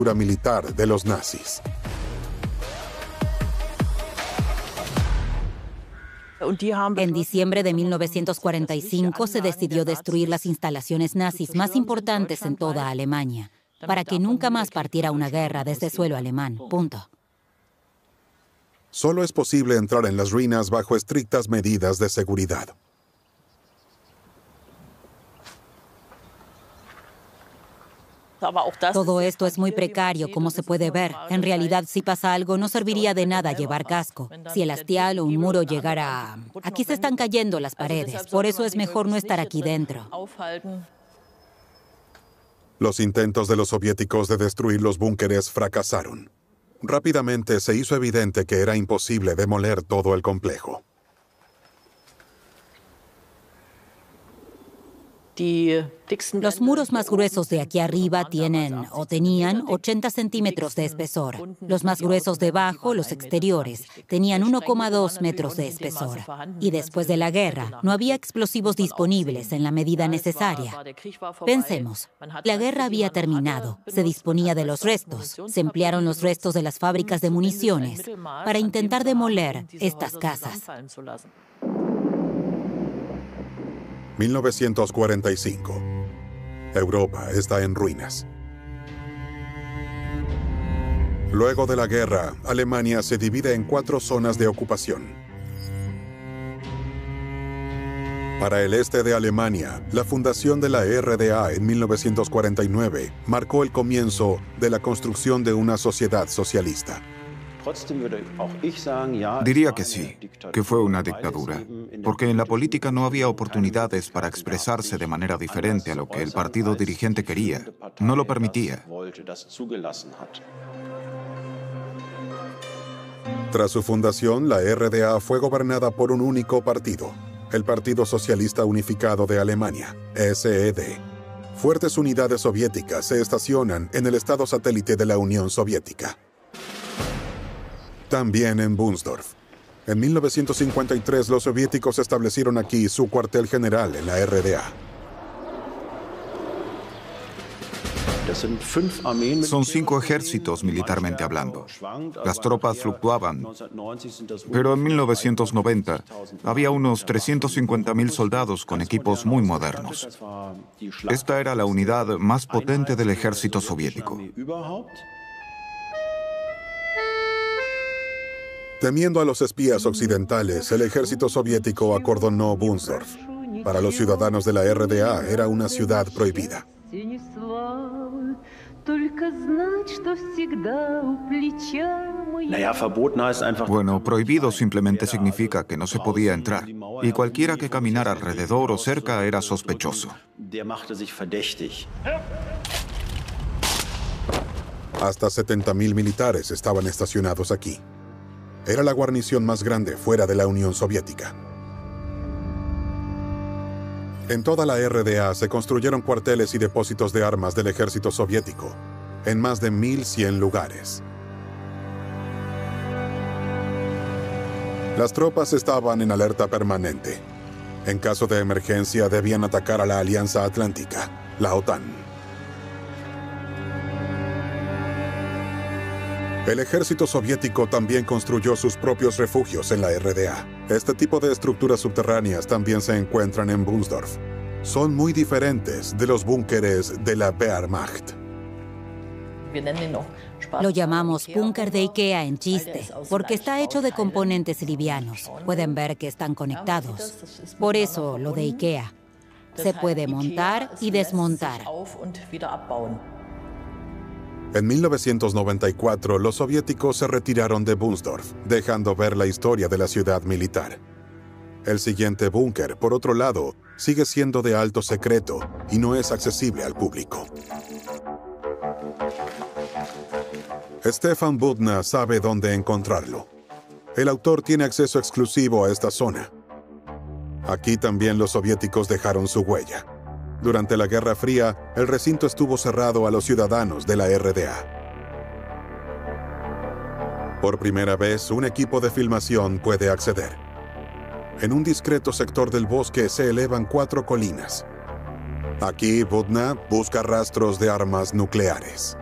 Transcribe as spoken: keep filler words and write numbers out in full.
militar de los nazis. En diciembre de mil novecientos cuarenta y cinco se decidió destruir las instalaciones nazis más importantes en toda Alemania, para que nunca más partiera una guerra desde suelo alemán. Punto. Solo es posible entrar en las ruinas bajo estrictas medidas de seguridad. Todo esto es muy precario, como se puede ver. En realidad, si pasa algo, no serviría de nada llevar casco. Si el hastial o un muro llegara a... Aquí se están cayendo las paredes, por eso es mejor no estar aquí dentro. Los intentos de los soviéticos de destruir los búnkeres fracasaron. Rápidamente se hizo evidente que era imposible demoler todo el complejo. Los muros más gruesos de aquí arriba tienen, o tenían, ochenta centímetros de espesor. Los más gruesos debajo, los exteriores, tenían uno coma dos metros de espesor. Y después de la guerra, no había explosivos disponibles en la medida necesaria. Pensemos, la guerra había terminado, se disponía de los restos, se emplearon los restos de las fábricas de municiones para intentar demoler estas casas. mil novecientos cuarenta y cinco. Europa está en ruinas. Luego de la guerra, Alemania se divide en cuatro zonas de ocupación. Para el este de Alemania, la fundación de la R D A en mil novecientos cuarenta y nueve marcó el comienzo de la construcción de una sociedad socialista. Diría que sí, que fue una dictadura, porque en la política no había oportunidades para expresarse de manera diferente a lo que el partido dirigente quería. No lo permitía. Tras su fundación, la R D A fue gobernada por un único partido, el Partido Socialista Unificado de Alemania, S E D. Fuertes unidades soviéticas se estacionan en el estado satélite de la Unión Soviética. También en Wunsdorf. En mil novecientos cincuenta y tres, los soviéticos establecieron aquí su cuartel general en la R D A. Son cinco ejércitos militarmente hablando. Las tropas fluctuaban, pero en mil novecientos noventa había unos trescientos cincuenta mil soldados con equipos muy modernos. Esta era la unidad más potente del ejército soviético. Temiendo a los espías occidentales, el ejército soviético acordonó Wunsdorf. Para los ciudadanos de la R D A era una ciudad prohibida. Bueno, prohibido simplemente significa que no se podía entrar, y cualquiera que caminara alrededor o cerca era sospechoso. Hasta setenta mil militares estaban estacionados aquí. Era la guarnición más grande fuera de la Unión Soviética. En toda la R D A se construyeron cuarteles y depósitos de armas del ejército soviético, en más de mil cien lugares. Las tropas estaban en alerta permanente. En caso de emergencia debían atacar a la Alianza Atlántica, la OTAN. El ejército soviético también construyó sus propios refugios en la R D A. Este tipo de estructuras subterráneas también se encuentran en Wunsdorf. Son muy diferentes de los búnkeres de la Wehrmacht. Lo llamamos búnker de Ikea en chiste, porque está hecho de componentes livianos. Pueden ver que están conectados. Por eso lo de Ikea. Se puede montar y desmontar. En mil novecientos noventa y cuatro, los soviéticos se retiraron de Wunsdorf, dejando ver la historia de la ciudad militar. El siguiente búnker, por otro lado, sigue siendo de alto secreto y no es accesible al público. Stefan Budna sabe dónde encontrarlo. El autor tiene acceso exclusivo a esta zona. Aquí también los soviéticos dejaron su huella. Durante la Guerra Fría, el recinto estuvo cerrado a los ciudadanos de la R D A. Por primera vez, un equipo de filmación puede acceder. En un discreto sector del bosque se elevan cuatro colinas. Aquí, Budna busca rastros de armas nucleares.